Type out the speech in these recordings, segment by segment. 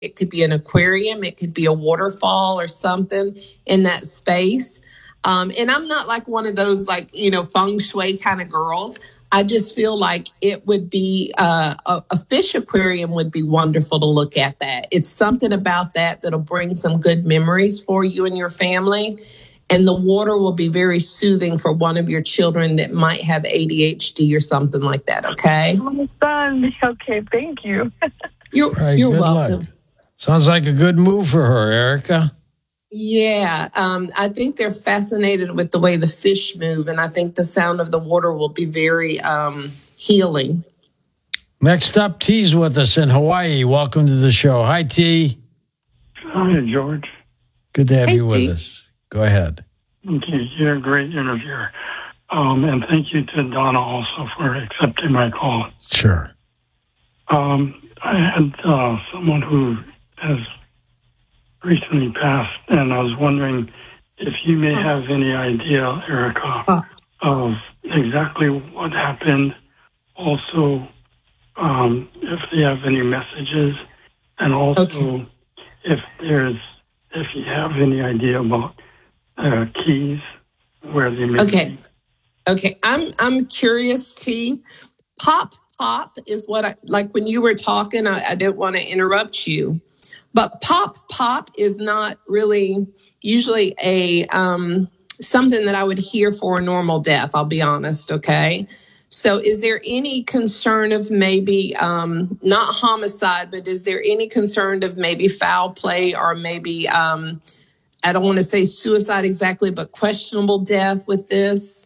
It could be an aquarium, it could be a waterfall or something in that space. And I'm not like one of those feng shui kind of girls. I just feel like it would be a fish aquarium would be wonderful to look at that. It's something about that that'll bring some good memories for you and your family. And the water will be very soothing for one of your children that might have ADHD or something like that, okay? My son. Okay, thank you. You're welcome. Luck. Sounds like a good move for her, Erica. Yeah, I think they're fascinated with the way the fish move, and I think the sound of the water will be very healing. Next up, T's with us in Hawaii. Welcome to the show. Hi, T. Hi, George. Good to have you with T. us. Go ahead. Okay, you're a great interviewer. And thank you to Donna also for accepting my call. Sure. I had someone who has recently passed, and I was wondering if you may have any idea, Erica, of exactly what happened. Also, if they have any messages, and also if you have any idea about keys, where they may be. Okay. I'm curious, T. Pop is what I like. When you were talking, I didn't want to interrupt you, but pop is not really usually a something that I would hear for a normal death. I'll be honest. Okay. So is there any concern of maybe not homicide, but is there any concern of maybe foul play or maybe I don't want to say suicide exactly, but questionable death with this?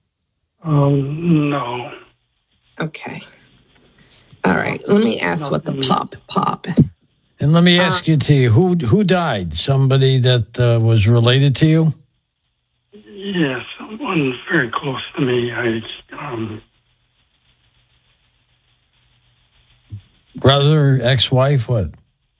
No. Okay. All right. Let me ask what the pop. And let me ask you, T, who died? Somebody that was related to you? Yeah, someone very close to me. Brother, ex-wife, what?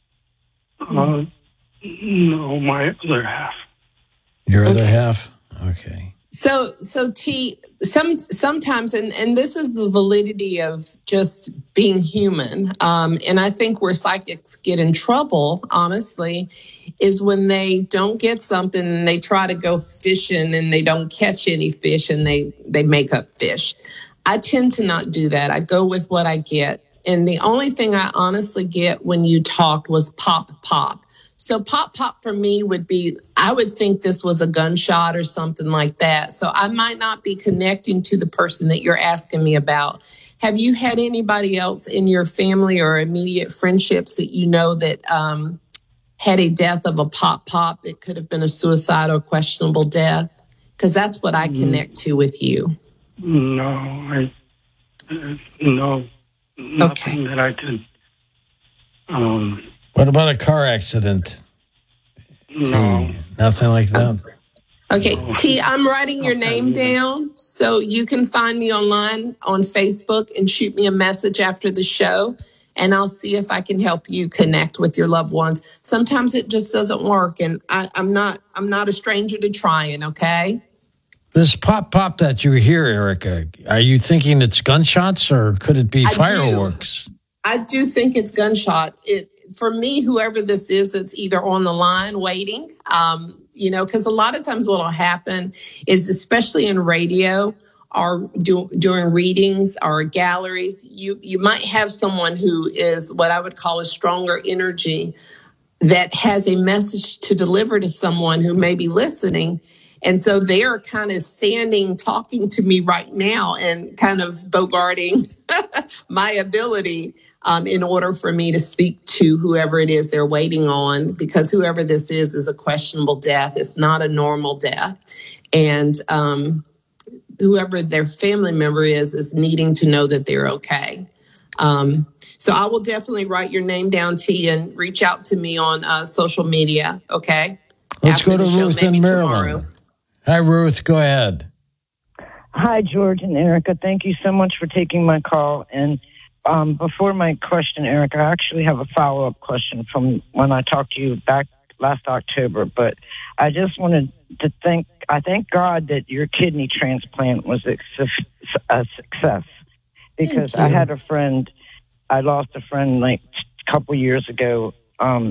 No, my other half. Your other half? Okay. So T, sometimes, and this is the validity of just being human. And I think where psychics get in trouble, honestly, is when they don't get something and they try to go fishing and they don't catch any fish and they make up fish. I tend to not do that. I go with what I get. And the only thing I honestly get when you talked was pop. So pop for me would be, I would think this was a gunshot or something like that. So I might not be connecting to the person that you're asking me about. Have you had anybody else in your family or immediate friendships that you know that had a death of a pop that could have been a suicide or questionable death? Because that's what I connect to with you. No, nothing that I could. What about a car accident? No. T, nothing like that? Okay, T, I'm writing your name down so you can find me online on Facebook and shoot me a message after the show, and I'll see if I can help you connect with your loved ones. Sometimes it just doesn't work, and I'm not a stranger to trying, okay? This pop that you hear, Erica, are you thinking it's gunshots or could it be fireworks? I do think it's gunshot. For me, whoever this is, it's either on the line waiting, because a lot of times what will happen is, especially in radio or during readings or galleries, you might have someone who is what I would call a stronger energy that has a message to deliver to someone who may be listening. And so they're kind of standing, talking to me right now and kind of bogarting my ability in order for me to speak to whoever it is they're waiting on, because whoever this is a questionable death. It's not a normal death. And whoever their family member is needing to know that they're okay. So I will definitely write your name down, T, and reach out to me on social media, okay? Let's go to Ruth in Maryland. Tomorrow. Hi, Ruth. Go ahead. Hi, George and Erica. Thank you so much for taking my call. And before my question, Erica, I actually have a follow-up question from when I talked to you back last October. But I just wanted to thank God that your kidney transplant was a success. Because I had I lost a friend like a couple years ago